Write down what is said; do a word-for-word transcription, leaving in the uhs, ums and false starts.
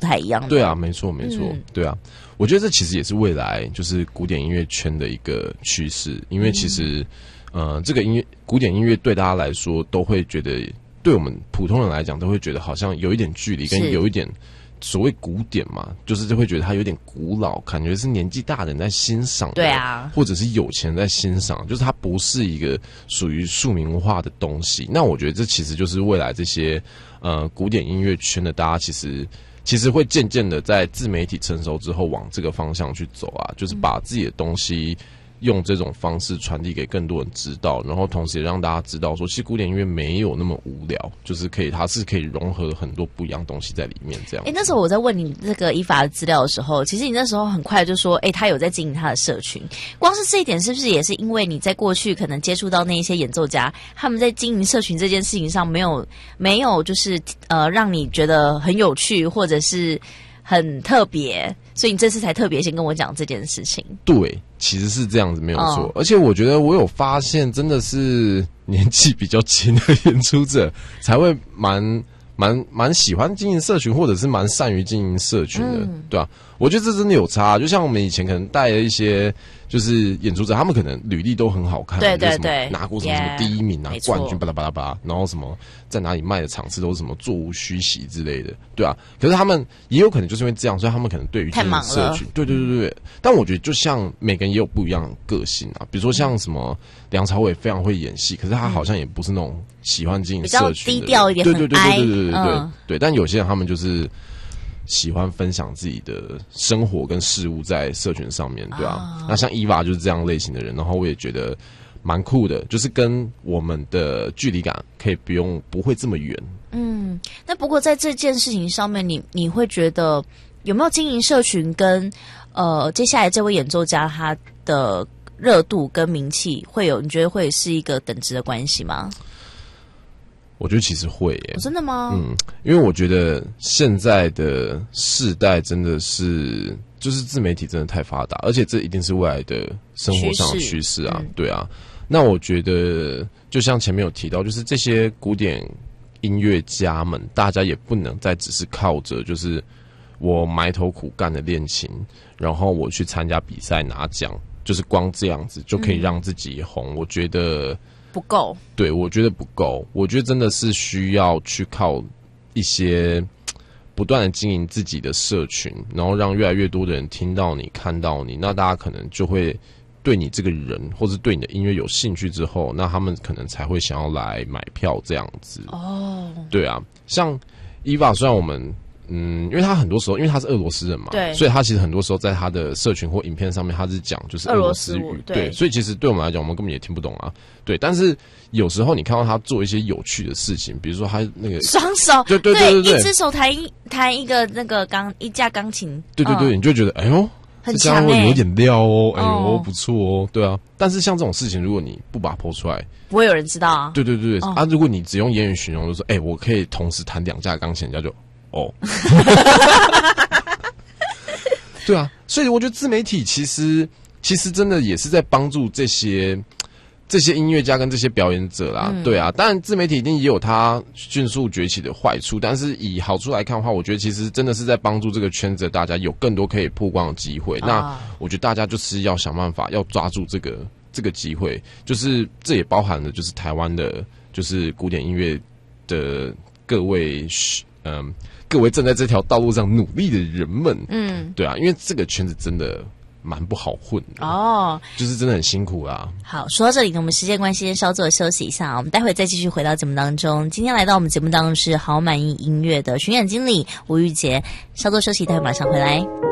太一样的。 对啊，没错没错、嗯，对啊，我觉得这其实也是未来就是古典音乐圈的一个趋势，因为其实、嗯、呃，这个音乐古典音乐对大家来说都会觉得，对我们普通人来讲都会觉得好像有一点距离，跟有一点。所谓古典嘛，就是就会觉得它有点古老，感觉是年纪大的人在欣赏的， 对啊， 或者是有钱人在欣赏，就是它不是一个属于庶民化的东西。那我觉得这其实就是未来这些呃古典音乐圈的大家其实其实会渐渐的在自媒体成熟之后往这个方向去走啊，就是把自己的东西。用这种方式传递给更多人知道，然后同时也让大家知道说，其实古典音乐没有那么无聊，就是可以，它是可以融合很多不一样东西在里面。这样。哎、 欸，那时候我在问你这个依法的资料的时候，其实你那时候很快就说，哎、欸，他有在经营他的社群。光是这一点，是不是也是因为你在过去可能接触到那一些演奏家，他们在经营社群这件事情上没有没有就是呃让你觉得很有趣，或者是很特别，所以你这次才特别先跟我讲这件事情。 对。其实是这样子，没有错、哦。而且我觉得我有发现，真的是年纪比较轻的演出者才会蛮蛮蛮喜欢经营社群，或者是蛮善于经营社群的，嗯、对吧、啊？我觉得这真的有差。就像我们以前可能带了一些就是演出者，他们可能履历都很好看， 对对对， 拿过什么什么第一名啊、冠军，巴拉巴拉巴拉，然后什么在哪里卖的场次都是什么座无虚席之类的，对啊。可是他们也有可能就是因为这样，所以他们可能对于经营社群，对对对对。但我觉得就像每个人也有不一样的个性啊，比如说像什么梁朝伟非常会演戏，可是他好像也不是那种喜欢经营社群的， 比较低调一点， 对对对对对对对对、 嗯、 对。但有些人他们就是喜欢分享自己的生活跟事物在社群上面，对啊。哦、那像伊娃就是这样类型的人，然后我也觉得蛮酷的，就是跟我们的距离感可以不用不会这么远。 嗯，那不过在这件事情上面，你你会觉得有没有经营社群跟呃接下来这位演奏家他的热度跟名气会有？你觉得会是一个等值的关系吗？ 我觉得其实会耶、 哦，真的吗？ 嗯，因为我觉得现在的世代真的是，就是自媒体真的太发达，而且这一定是未来的生活上的趋势啊、嗯，对啊。那我觉得，就像前面有提到，就是这些古典音乐家们，大家也不能再只是靠着就是我埋头苦干的练琴，然后我去参加比赛拿奖，就是光这样子就可以让自己红。嗯、我觉得。 不够， 对，我觉得不够。我觉得真的是需要去靠一些不断的经营自己的社群，然后让越来越多的人听到你、看到你，那大家可能就会对你这个人或是对你的音乐有兴趣之后，那他们可能才会想要来买票这样子。哦，对啊，像伊娃，虽然我们。嗯，因为他很多时候，因为他是俄罗斯人嘛， 对， 所以他其实很多时候在他的社群或影片上面，他是讲就是俄罗斯语， 对， 对，所以其实对我们来讲，我们根本也听不懂啊，对。但是有时候你看到他做一些有趣的事情，比如说他那个双手， 对对对 对, 对， 一只手弹一弹一个那个钢一架钢琴， 对对对，嗯、你就会觉得哎呦， 很强哎、欸，有点料哦，哎呦、哦、不错哦，对啊。但是像这种事情，如果你不把它po出来， 不会有人知道啊。 对对对对、哦、啊，如果你只用言语形容，就说哎、欸，我可以同时弹两架钢琴，人家就。哦，对啊，所以我觉得自媒体其实其实真的也是在帮助这些这些音乐家跟这些表演者啦，嗯、对啊，当然自媒体一定也有它迅速崛起的坏处，但是以好处来看的话，我觉得其实真的是在帮助这个圈子大家有更多可以曝光的机会。啊、那我觉得大家就是要想办法要抓住这个这个机会，就是这也包含了就是台湾的，就是古典音乐的各位嗯。各位正在这条道路上努力的人们，嗯，对啊，因为这个圈子真的蛮不好混的哦，就是真的很辛苦啦。 好，说到这里呢，我们时间关系先稍作休息一下，我们待会再继续回到节目当中。今天来到我们节目当中是好满意音乐的巡演经理吴玉洁，稍作休息，待会马上回来。